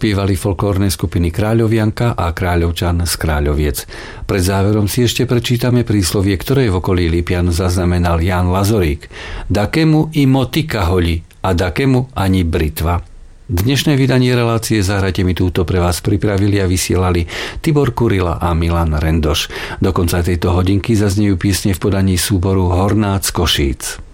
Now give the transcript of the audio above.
spievali folklórne skupiny Kráľovianka a Kráľovčan z Kráľoviec. Pred záverom si ešte prečítame príslovie, ktoré v okolí Lipian zaznamenal Ján Lazorík. Dakému i motika holi a dakému ani britva. Dnešné vydanie relácie Zahrajte mi túto pre vás pripravili a vysielali Tibor Kurila a Milan Rendoš. Do konca tejto hodinky zaznejú piesne v podaní súboru Hornác Košíc.